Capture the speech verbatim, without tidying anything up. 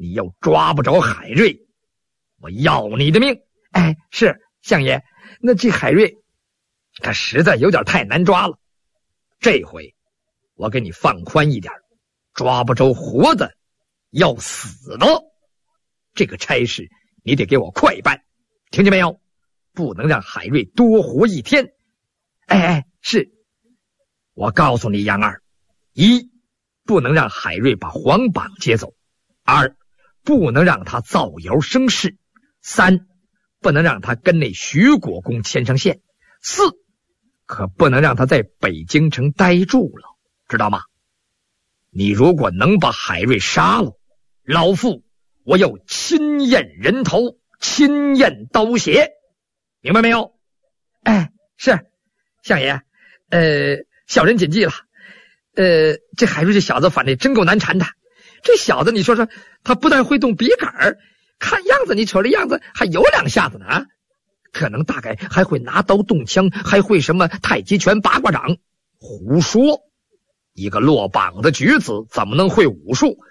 你要抓不着海瑞，我要你的命。 哎，是相爷，那这海瑞他实在有点太难抓了，这回我给你放宽一点，抓不着活的要死的，这个差事你得给我快办，听见没有？不能让海瑞多活一天。 哎哎，是。 我告诉你杨二，一，不能让海瑞把黄榜接走；二，不能让他造谣生事；三，不能让他跟那徐国公牵上线；四，可不能让他在北京城待住了，知道吗？你如果能把海瑞杀了，老妇我要亲验人头，亲验刀血，明白没有？ 哎，是相爷，呃，小人谨记了。呃，这海瑞这小子反正真够难缠的。这小子你说说，他不但会动笔杆儿，看样子你瞅这样子还有两下子呢啊！可能大概还会拿刀动枪，还会什么太极拳、八卦掌。 胡说！一个落榜的举子怎么能会武术？